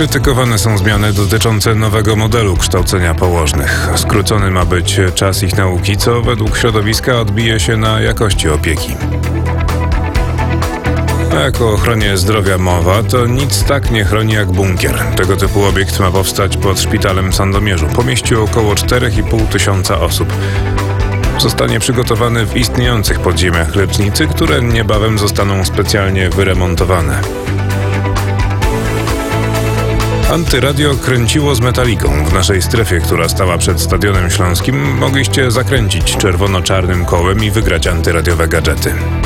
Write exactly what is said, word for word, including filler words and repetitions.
Krytykowane są zmiany dotyczące nowego modelu kształcenia położnych. Skrócony ma być czas ich nauki, co według środowiska odbije się na jakości opieki. A jak o ochronie zdrowia mowa, to nic tak nie chroni jak bunkier. Tego typu obiekt ma powstać pod szpitalem w Sandomierzu. Pomieści około cztery i pół tysiąca osób. Zostanie przygotowany w istniejących podziemiach lecznicy, które niebawem zostaną specjalnie wyremontowane. Antyradio kręciło z Metaliką. W naszej strefie, która stała przed Stadionem Śląskim, mogliście zakręcić czerwono-czarnym kołem i wygrać antyradiowe gadżety.